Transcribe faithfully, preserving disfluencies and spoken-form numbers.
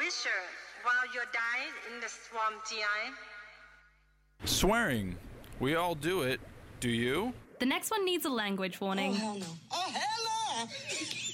t-shirt while you died in the swamp, G I. Swearing. We all do it. Do you? The next one needs a language warning. Oh, hell no. Oh, hell no!